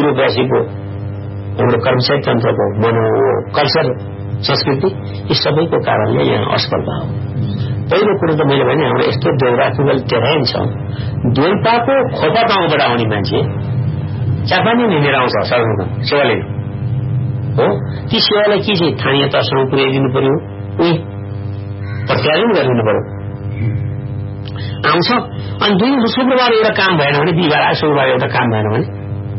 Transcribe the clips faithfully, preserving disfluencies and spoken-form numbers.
ब्युरोक्रेसीको हाम्रो कर्मचारी तन्त्रको मनो कल्चर संस्कृति यी सबैको कारणले यहाँ असफलता हो। पहिलो कुरो त मैले भने हाम्रो यस्तो जियोग्राफिकल टेरेन छ, दोलपाको खोपा गाउँबाट आउने मान्छे चापानी हिँडेर आउँछ सदरमुकाम सेवा लिन हो। ती सेवालाई के चाहिँ स्थानीय तहसम्म पुर्याइदिनु पर्यो, उही प्रत्यार्पण गरिदिनु पर्यो। आउँछ अनि दुई शुक्रबार एउटा काम भएन भने, बिहिबार शुक्रबार एउटा काम भएन भने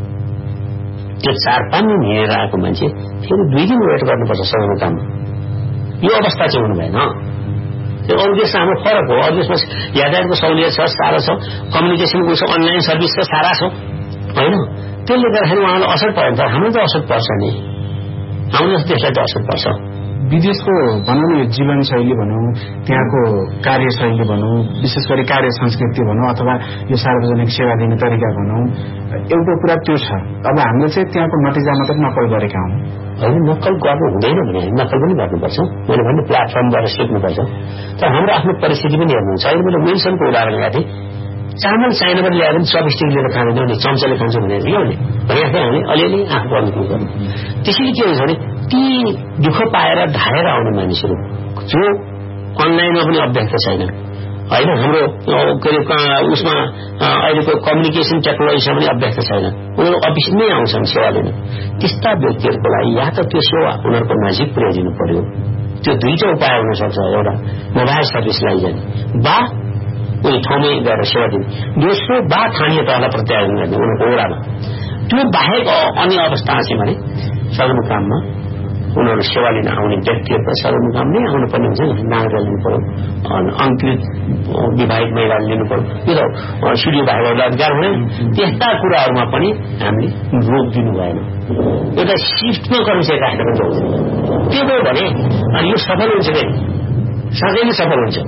त्यो चार पाँच दिन हिँडेर आएको मान्छे फेरि दुई दिन वेट गर्नुपर्छ सदरमुकाममा। यो अवस्था चाहिँ हुनु भएन। त्यो अरू देशमा हाम्रो फरक हो। अरू देशमा यातायातको सहुलियत छ, सारा छ, कम्युनिकेसनको छ, अनलाइन सर्भिस छ, सारा छ होइन। त्यसले गर्दाखेरि उहाँलाई असर पर्यो तर हाम्रो त असर पर्छ नि, हाम्रो जस्तो देशलाई त असर पर्छ। विदेशको भनौँ न जीवनशैली भनौँ, त्यहाँको कार्यशैली भनौँ, विशेष गरी कार्य संस्कृति भनौँ अथवा यो सार्वजनिक सेवा दिने तरिका भनौँ, एउटा कुरा त्यो छ। अब हामीले चाहिँ त्यहाँको नतिजा मात्र नक्कल गरेका हौँ होइन। नक्कल गर्नु हुँदैन भने नक्कल पनि गर्नुपर्छ। मैले भन्ने प्लेटफर्मबाट सिक्नुपर्छ। तर हाम्रो आफ्नो परिस्थिति पनि हेर्नुहुन्छ। अहिले मैले विल्सनको उदाहरण ल्याएको थिएँ। चामल चाइनाबाट ल्याएर पनि चपस्टिक लिएर खाँदैन नि, चम्चाले खान्छ भनेर ल्याउने भने हामीले अलिअलि आफू गर्नु गर्नु। त्यसैले के हुन्छ भने ती दुःख पाएर धाएर आउने मानिसहरू जो अनलाइनमा पनि अभ्यस्त छैन होइन, हाम्रो के अरे उसमा अहिलेको कम्युनिकेसन टेक्नोलोजीमा पनि अभ्यस्त छैन, उनीहरू अफिसमै आउँछन् सेवा लिन। त्यस्ता व्यक्तिहरूको लागि या त त्यो सेवा उनीहरूको नजिक पुर्याइदिनु पर्यो। त्यो दुईटा उपाय हुन सक्छ। एउटा मोबाइल सर्भिस लैजाने वा उनी ठाउँमै गएर सेवा दिने, दोस्रो बा स्थानीय तहलाई प्रत्यार्पण गर्ने उनीहरूको ओडामा। त्यो बाहेक अन्य अवस्थामा चाहिँ भने सदरमुकाममा उनीहरू सेवा लिन आउने व्यक्तिहरू त सदरमुकाममै आउनुपर्ने हुन्छ नि। नागरिक लिनु पर्यो, अङ्कृत विवाहित महिलाले लिनु पर्यो, यो त सिडिओ भाइहरूलाई अधिकार हुँदैन। त्यस्ता कुराहरूमा पनि हामीले रोक दिनु भएन। एउटा सिफ्टमा कर्मचारी राखेर पनि जाउँछ। त्यो भयो भने अनि यो सफल हुन्छ कि साँच्चै नै सफल हुन्छ।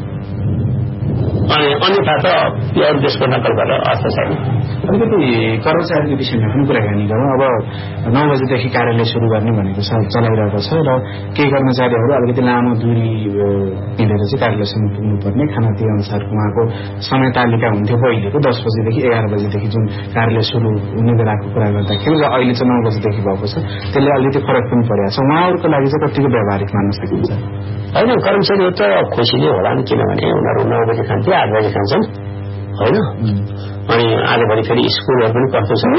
अनि अन्यथा त यो अरू देशको नक्कल गरेर अर्थ छैन। अलिकति कर्मचारीको विषयमा पनि कुराकानी गरौँ। अब नौ बजेदेखि कार्यालय सुरु गर्ने भनेको चलाइरहेको छ र केही कर्मचारीहरू अलिकति लामो दूरी हिँडेर चाहिँ कार्यालयसम्म पुग्नुपर्ने, खाना त्यही अनुसार उहाँको समय तालिका हुन्थ्यो पहिलेको दस बजेदेखि एघार बजेदेखि जुन कार्यालय सुरु हुने बेलाको कुरा गर्दाखेरि र अहिले चाहिँ नौ बजेदेखि भएको छ। त्यसले अलिकति फरक पनि परेको छ। उहाँहरूको लागि चाहिँ कतिको व्यावहारिक मान्न सकिन्छ? होइन, कर्मचारीहरू त खुसीले होला नि, किनभने उनीहरू नौ बजे खान्थ्यो, आठ बजे खान्छन् होइन। अनि आजभरि फेरि स्कुलहरू पनि कस्तो छ,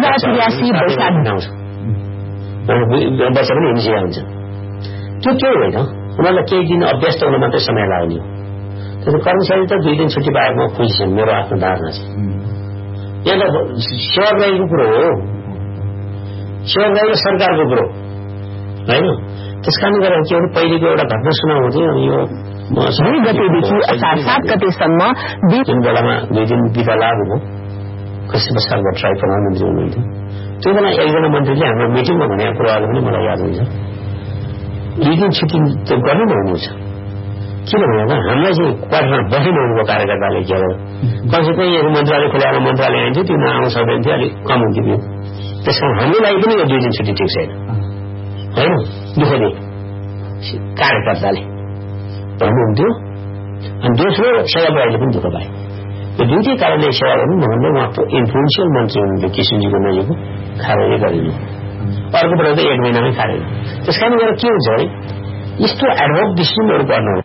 बच्चा पनि हिँडिसकेका हुन्छ। त्यो केही होइन, उनीहरूलाई केही दिन अभ्यस्त हुन मात्रै समय लाग्ने हो। त्यसो कर्मचारी त दुई दिन छुट्टी पाएकोमा खुसी छन्, मेरो आफ्नो धारणा छ। यहाँ त सेवाग्राहीको कुरो हो, सेवाग्राही र सरकारको कुरो होइन। त्यस कारणले गर्दा के भने पहिलेको एउटा घटना सुनाउँथ्यो। अनि यो दुई गतेदेखि असार सात गतेसम्म जुन बेलामा दुई दिन बिदा लागु भयो, कृषि सरकार ट्राई प्रधानमन्त्री हुनुहुन्थ्यो। त्यो बेला एकजना मन्त्रीले हाम्रो मिटिङमा भनेको कुराहरू पनि मलाई याद हुन्छ। दुई दिन छुट्टी त गर्नु नहुनुहुन्छ, किनभने हामीलाई चाहिँ क्वार्टरमा बसिनुहुनुको कार्यकर्ताले के हो कमसेकम यहाँ मन्त्रालय खोलेर मन्त्रालय आइन्थ्यो, त्यो नआउनु सक्दैन थियो, अलिक कम हुन्थ्यो। त्यस कारण हाम्रो लागि पनि यो दुई दिन छुट्टी ठिक छैन होइन। दुःख दिए कार्यकर्ताले भन्नुहुन्थ्यो। अनि दोस्रो सेवाग्राहीले पनि दुःख पाए। यो दुईटै कारणले सेवा गर्नु भन्दा उहाँको इन्फ्लुएन्सियल मन्त्री हुनुहुन्थ्यो किसिमजीको नजिकको खारेज गरिनु, अर्को प्रति एक महिनामै खारेज। त्यस कारणले गर्दा के हुन्छ भने यस्तो एडभोक डिसिजनहरू गर्नु